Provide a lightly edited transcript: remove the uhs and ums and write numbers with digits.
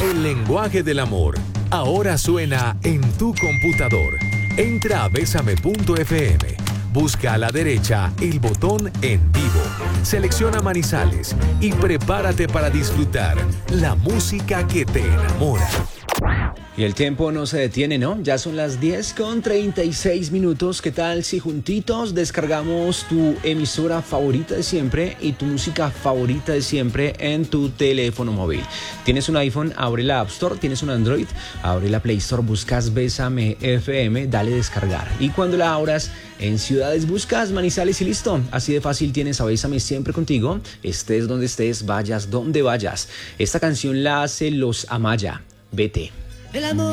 El lenguaje del amor ahora suena en tu computador. Entra a Bésame.fm. Busca a la derecha el botón En Vivo. Selecciona Manizales y prepárate para disfrutar la música que te enamora. Y el tiempo no se detiene, ¿no? Ya son las 10:36. ¿Qué tal si juntitos descargamos tu emisora favorita de siempre y tu música favorita de siempre en tu teléfono móvil? ¿Tienes un iPhone? Abre la App Store. ¿Tienes un Android? Abre la Play Store, buscas Bésame FM, dale descargar. Y cuando la abras, en ciudades buscas Manizales y listo. Así de fácil tienes a Bésame siempre contigo. Estés donde estés, vayas donde vayas. Esta canción la hace Los Amaya. Vete. El amor